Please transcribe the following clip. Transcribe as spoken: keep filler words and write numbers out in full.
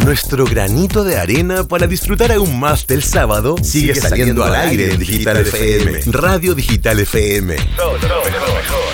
Nuestro granito de arena para disfrutar aún más del sábado sigue, sigue saliendo, saliendo al aire en Digital F M. Radio Digital F M. No, no, no, no.